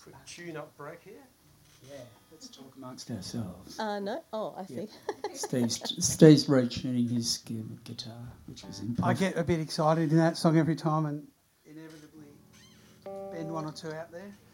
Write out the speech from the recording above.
quick tune-up break here. Yeah, let's talk amongst ourselves. No. Oh, I see. Steve's retuning his guitar, which was impressive. I get a bit excited in that song every time and inevitably bend one or two out there.